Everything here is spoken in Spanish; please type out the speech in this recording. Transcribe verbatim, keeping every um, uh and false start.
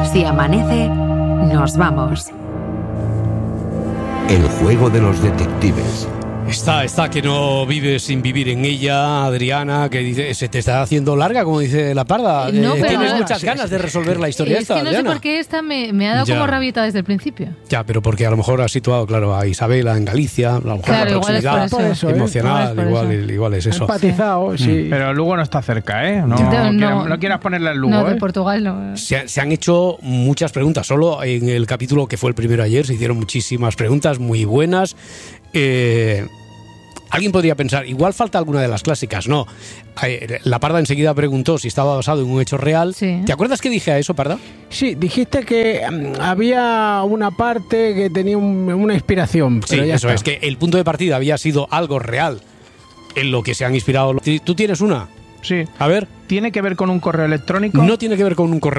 Si amanece, nos vamos. El juego de los detectives. Está, está que no vives sin vivir en ella, Adriana, que dice, se te está haciendo larga, como dice la parda. No, eh, pero tienes no, muchas sí, ganas sí, de resolver la historia es esta, que no Adriana. sé por qué esta me, me ha dado Ya. como rabieta desde el principio. Ya, pero porque a lo mejor has situado, claro, a Isabela en Galicia, a lo mejor Claro, la igual es proximidad por eso, ¿eh? emocional, Igual es por igual, eso. igual es eso. Empatizado, sí. Pero Lugo no está cerca, ¿eh? No, Ya. no, No. quieras, no quieras ponerle el Lugo, No, de ¿eh? Portugal no. Se, se han hecho muchas preguntas. Solo en el capítulo que fue el primero ayer se hicieron muchísimas preguntas muy buenas. Eh, Alguien podría pensar, igual falta alguna de las clásicas. No, eh, la Parda enseguida preguntó si estaba basado en un hecho real. Sí. ¿Te acuerdas qué dije a eso, Parda? Sí, dijiste que mm, había una parte que tenía un- una inspiración. Sí, Pero ya eso está. es, que el punto de partida había sido algo real en lo que se han inspirado. ¿Tú tienes una? Sí. A ver, ¿Tiene que ver con un correo electrónico? no tiene que ver con un correo